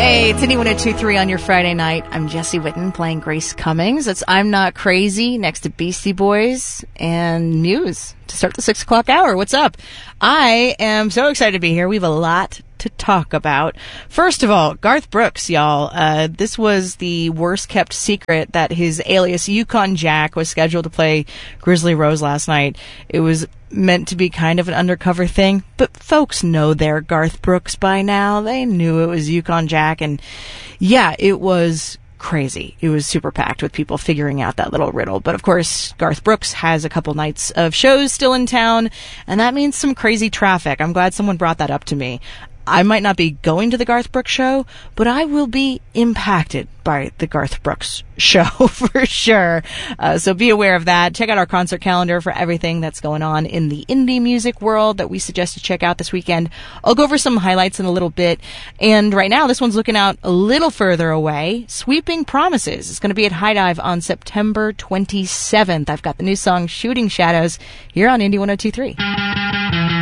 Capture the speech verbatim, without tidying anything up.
Hey, it's Indie one oh two point three on your Friday night. I'm Jesse Witten playing Grace Cummings. It's I'm Not Crazy next to Beastie Boys and Muse to start the six o'clock hour. What's up? I am so excited to be here. We have a lot to talk about. First of all, Garth Brooks, y'all. Uh, this was the worst kept secret that his alias Yukon Jack was scheduled to play Grizzly Rose last night. It was meant to be kind of an undercover thing, but folks know they're Garth Brooks by now. They knew it was Yukon Jack, and yeah, it was crazy. It was super packed with people figuring out that little riddle. But of course, Garth Brooks has a couple nights of shows still in town, and that means some crazy traffic. I'm glad someone brought that up to me. I might not be going to the Garth Brooks show, but I will be impacted by the Garth Brooks show for sure. Uh, so be aware of that. Check out our concert calendar for everything that's going on in the indie music world that we suggest you check out this weekend. I'll go over some highlights in a little bit. And right now, this one's looking out a little further away. Sweeping Promises is going to be at High Dive on September twenty-seventh. I've got the new song Shooting Shadows here on Indie one oh two point three.